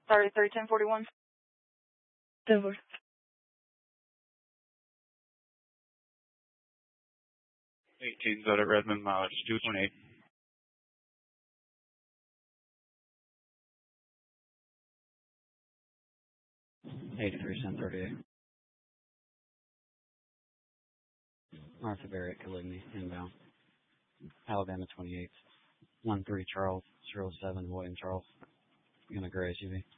331041. Denver. 18's out at Redmond, mileage 228. Martha Barrett, Caligny, inbound. Alabama 28. 13 Charles, 07 William Charles. Gonna gray SUV.